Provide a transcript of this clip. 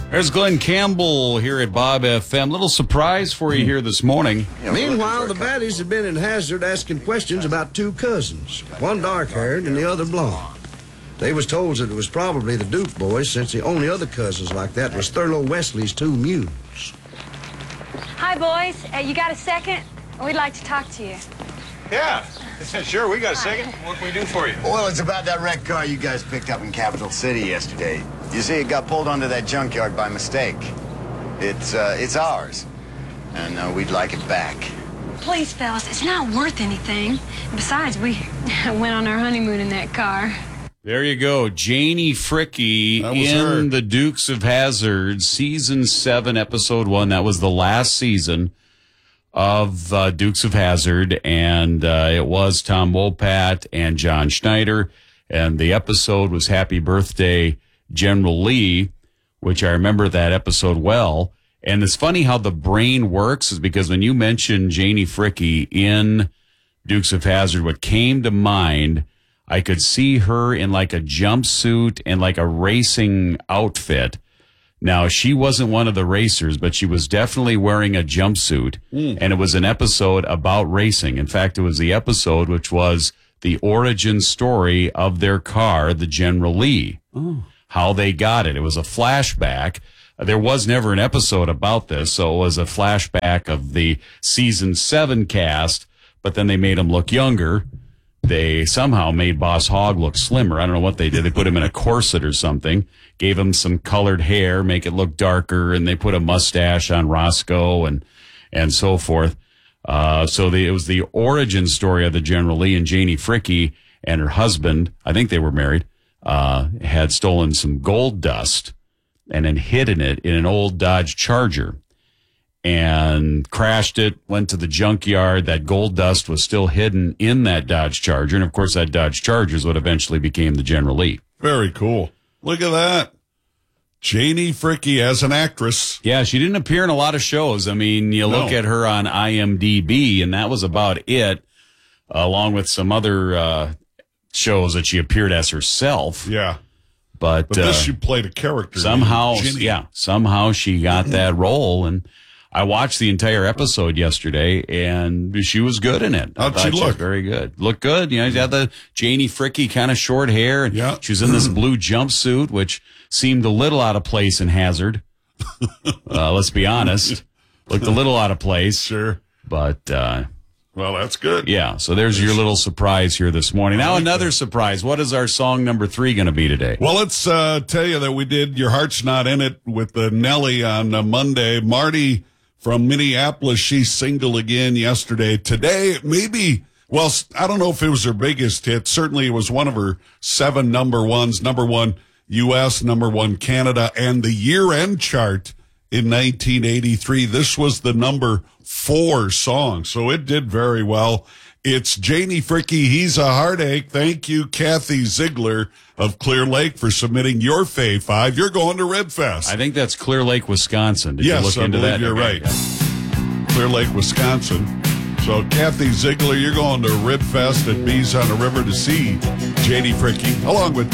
There's Glenn Campbell here at Bob FM. Little surprise for you here this morning. Meanwhile, the baddies had been in Hazard asking questions about two cousins, one dark-haired and the other blonde. They was told that it was probably the Duke boys, since the only other cousins like that was Thurlow Wesley's two mules. Hi, boys. You got a second? We'd like to talk to you. Yeah, sure, we got a second. What can we do for you? Well, it's about that wrecked car you guys picked up in Capital City yesterday. You see, it got pulled onto that junkyard by mistake. It's ours, and we'd like it back. Please, fellas, it's not worth anything. Besides, we went on our honeymoon in that car. There you go. Janie Fricke in The Dukes of Hazzard, Season 7, Episode 1. That was the last season of Dukes of Hazzard, and it was Tom Wopat and John Schneider, and the episode was Happy Birthday, General Lee, which I remember that episode well. And it's funny how the brain works, is because when you mentioned Janie Fricke in Dukes of Hazzard, what came to mind, I could see her in like a jumpsuit and like a racing outfit. Now, she wasn't one of the racers, but she was definitely wearing a jumpsuit, and it was an episode about racing. In fact, it was the episode which was the origin story of their car, the General Lee, how they got it. It was a flashback. There was never an episode about this, so it was a flashback of the Season 7 cast, but then they made him look younger. They somehow made Boss Hogg look slimmer. I don't know what they did. They put him in a corset or something, gave him some colored hair, make it look darker, and they put a mustache on Roscoe and so forth. It was the origin story of the General Lee, and Janie Fricke and her husband, I think they were married, had stolen some gold dust and then hidden it in an old Dodge Charger and crashed it, went to the junkyard. That gold dust was still hidden in that Dodge Charger. And, of course, that Dodge Charger is what eventually became the General Lee. Very cool. Look at that. Janie Fricke as an actress. Yeah, she didn't appear in a lot of shows. I mean, you look at her on IMDb, and that was about it, along with some other shows that she appeared as herself. Yeah. But this, she played a character. Somehow she got that role, and I watched the entire episode yesterday, and she was good in it. How'd she look? She was very good. Looked good. You know, she had the Janie Fricke kind of short hair, and she was in this blue jumpsuit, which seemed a little out of place in Hazard. Let's be honest. Looked a little out of place. Sure. But, well, that's good. Yeah, so there's your little surprise here this morning. Now another surprise. What is our song number 3 going to be today? Well, let's tell you that we did Your Heart's Not In It with Nelly on Monday. Marty from Minneapolis, she's single again yesterday. Today, maybe, well, I don't know if it was her biggest hit. Certainly it was one of her 7 number ones, number 1 U.S., number 1 Canada, and the year-end chart in 1983. This was the number 4 song, so it did very well. It's Janie Fricke, He's a Heartache. Thank you, Kathy Ziegler of Clear Lake, for submitting your Fave 5. You're going to Red Fest. I think that's Clear Lake, Wisconsin. Did you look into I believe that? You're right. Clear Lake, Wisconsin. So, Kathy Ziegler, you're going to Red Fest at Bees on the River to see Janie Fricke, along with